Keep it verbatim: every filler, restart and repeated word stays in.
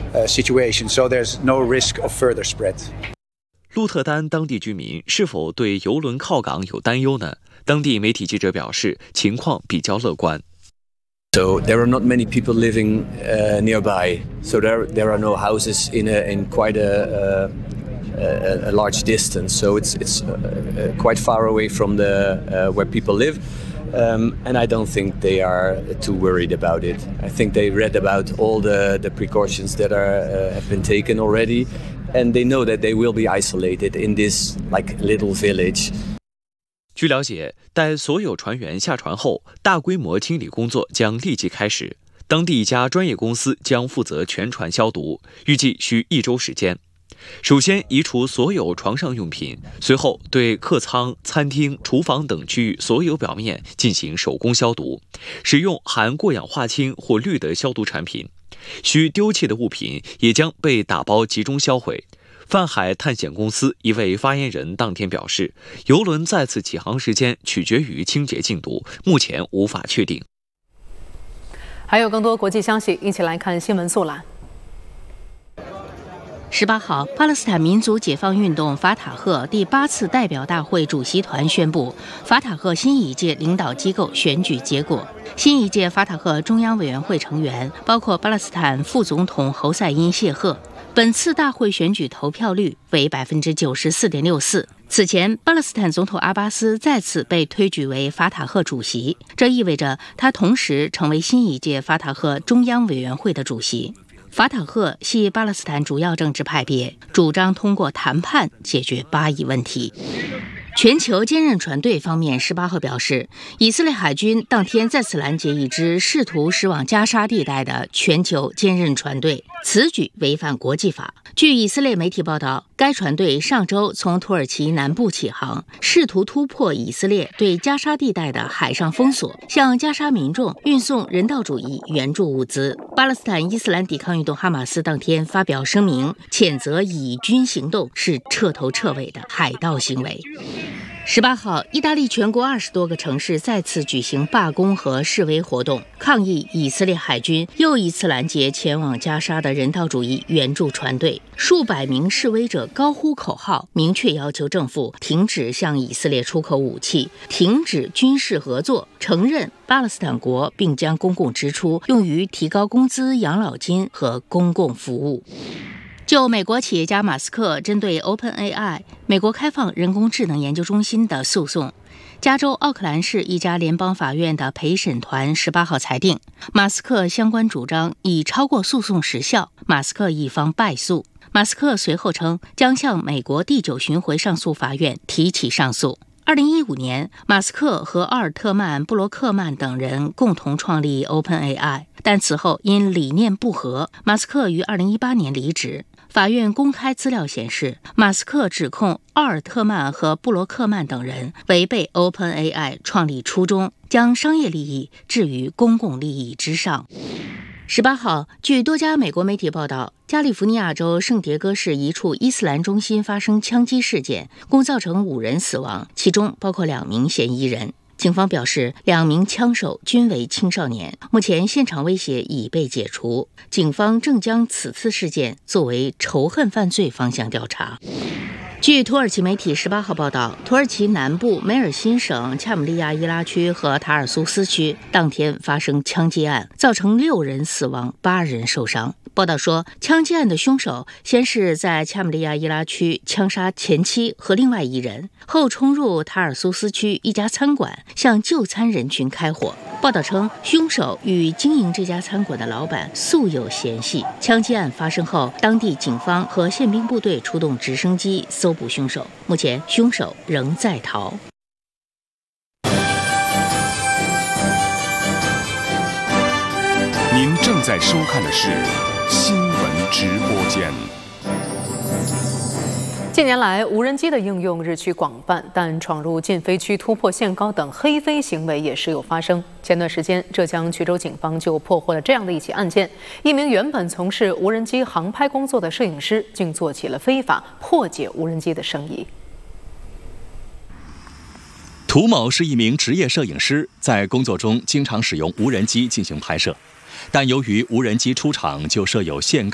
uh, situation, so there's no risk of further spread. 鹿特丹当地居民是否对邮轮靠港有担忧呢？当地媒体记者表示，情况比较乐观。 So there are not many people living uh, nearby. So there there are no houses in a, in quite a, a, a large distance. So it's it's uh, quite far away from the uh, where people live. Um, and I don't think they are too worried about it. I think they read about all the, the precautions that are uh, have been taken already, and they know that they will be isolated in this like little village. 据了解，待所有船员下船后，大规模清理工作将立即开始。当地一家专业公司将负责全船消毒，预计需一周时间。首先移除所有床上用品，随后对客舱、餐厅、厨房等区域所有表面进行手工消毒，使用含过氧化氢或氯的消毒产品。需丢弃的物品也将被打包集中销毁。泛海探险公司一位发言人当天表示，邮轮再次起航时间取决于清洁进度，目前无法确定。 还有更多国际消息，一起来看新闻速览。 十八号，巴勒斯坦民族解放运动法塔赫第八次代表大会主席团宣布，法塔赫新一届领导机构选举结果。新一届法塔赫中央委员会成员包括巴勒斯坦副总统侯赛因·谢赫。本次大会选举投票率为百分之九十四点六四。此前，巴勒斯坦总统阿巴斯再次被推举为法塔赫主席，这意味着他同时成为新一届法塔赫中央委员会的主席。法塔赫系巴勒斯坦主要政治派别，主张通过谈判解决巴以问题。全球坚韧船队方面十八号表示，以色列海军当天再次拦截一支试图驶往加沙地带的全球坚韧船队，此举违反国际法。据以色列媒体报道，该船队上周从土耳其南部起航，试图突破以色列对加沙地带的海上封锁，向加沙民众运送人道主义援助物资。巴勒斯坦伊斯兰抵抗运动哈马斯当天发表声明，谴责以军行动是彻头彻尾的海盗行为。十八号，意大利全国二十多个城市再次举行罢工和示威活动，抗议以色列海军又一次拦截前往加沙的人道主义援助船队。数百名示威者高呼口号，明确要求政府停止向以色列出口武器，停止军事合作，承认巴勒斯坦国，并将公共支出用于提高工资、养老金和公共服务。就美国企业家马斯克针对 OpenAI 美国开放人工智能研究中心的诉讼，加州奥克兰市一家联邦法院的陪审团十八号裁定，马斯克相关主张已超过诉讼时效，马斯克一方败诉。马斯克随后称将向美国第九巡回上诉法院提起上诉。二零一五年，马斯克和奥尔特曼·布罗克曼等人共同创立 OpenAI， 但此后因理念不合，马斯克于二零一八年离职。法院公开资料显示，马斯克指控奥尔特曼和布罗克曼等人违背 OpenAI 创立初衷，将商业利益置于公共利益之上。十八号，据多家美国媒体报道，加利福尼亚州圣迭戈市一处伊斯兰中心发生枪击事件，共造成五人死亡，其中包括两名嫌疑人。警方表示，两名枪手均为青少年，目前现场威胁已被解除。警方正将此次事件作为仇恨犯罪方向调查。据土耳其媒体十八号报道，土耳其南部梅尔辛省恰姆利亚伊拉区和塔尔苏斯区当天发生枪击案，造成六人死亡，八人受伤。报道说，枪击案的凶手先是在恰姆利亚伊拉区枪杀前妻和另外一人，后冲入塔尔苏斯区一家餐馆，向就餐人群开火。报道称，凶手与经营这家餐馆的老板素有嫌隙。枪击案发生后，当地警方和宪兵部队出动直升机搜捕凶手，目前凶手仍在逃。 您正在收看的是新闻直播间。 近年来，无人机的应用日趋广泛，但闯入禁飞区、突破限高等黑飞行为也时有发生。前段时间，浙江衢州警方就破获了这样的一起案件：一名原本从事无人机航拍工作的摄影师，竟做起了非法破解无人机的生意。 涂某是一名职业摄影师，在工作中经常使用无人机进行拍摄，但由于无人机出厂就设有限高